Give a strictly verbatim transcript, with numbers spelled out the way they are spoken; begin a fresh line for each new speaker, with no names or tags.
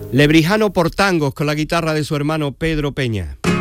Lebrijano por tangos con la guitarra de su hermano Pedro Peña.